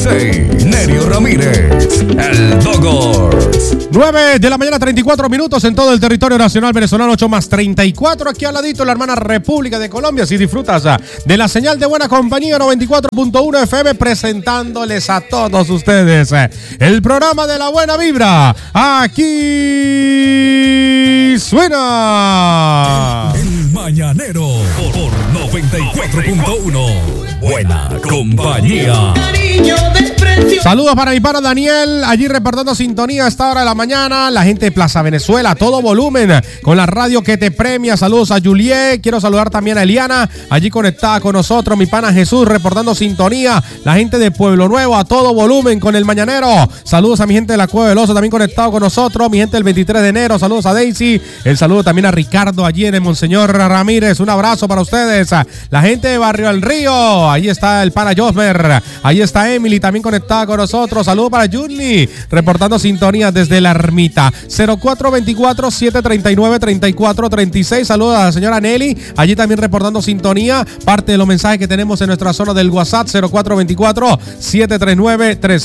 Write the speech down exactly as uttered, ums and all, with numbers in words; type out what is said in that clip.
seis, Nerio Ramírez, el Dogors. nueve de la mañana, treinta y cuatro minutos en todo el territorio nacional venezolano, ocho más treinta y cuatro aquí al ladito en la hermana República de Colombia. Si disfrutas de la señal de Buena Compañía noventa y cuatro punto uno F M, presentándoles a todos ustedes el programa de la buena vibra. Aquí suena El Mañanero por noventa y cuatro punto uno. Buena Compañía. Saludos para mi pana Daniel, allí reportando sintonía a esta hora de la mañana. La gente de Plaza Venezuela, a todo volumen, con la radio que te premia. Saludos a Juliet, quiero saludar también a Eliana, allí conectada con nosotros. Mi pana Jesús, reportando sintonía. La gente de Pueblo Nuevo, a todo volumen, con el Mañanero. Saludos a mi gente de la Cueva del Oso, también conectado con nosotros. Mi gente del veintitrés de enero, saludos a Daisy. El saludo también a Ricardo, allí en el Monseñor Ramírez. Un abrazo para ustedes. La gente de Barrio El Río, ahí está el pana Josmer. Ahí está Emily, también conectada con nosotros. Saludos para Junli, reportando sintonía desde la Ermita. cero cuatro veinticuatro, setecientos treinta y nueve, treinta y cuatro treinta y seis. Saludos a la señora Nelly, allí también reportando sintonía. Parte de los mensajes que tenemos en nuestra zona del WhatsApp, cero cuatro veinticuatro, setecientos treinta y nueve, treinta